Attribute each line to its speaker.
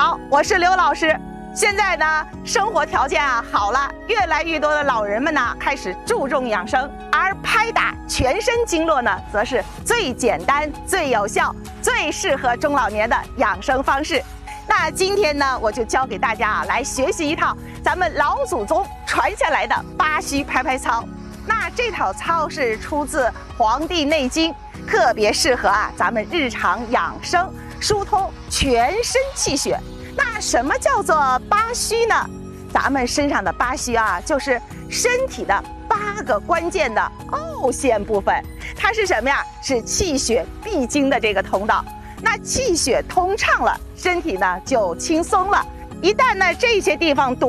Speaker 1: 好，我是刘老师。现在呢，生活条件好了，越来越多的老人们呢开始注重养生，而拍打全身经络呢，则是最简单、最有效、最适合中老年的养生方式。那今天呢，我就教给大家来学习一套咱们老祖宗传下来的巴虚拍拍操。那这套操是出自《黄帝内经》，特别适合咱们日常养生，疏通全身气血。那什么叫做巴虚呢？咱们身上的巴虚就是身体的8个关键的凹陷部分，它是什么呀？是气血必经的这个通道。那气血通畅了，身体呢就轻松了。一旦呢这些地方堵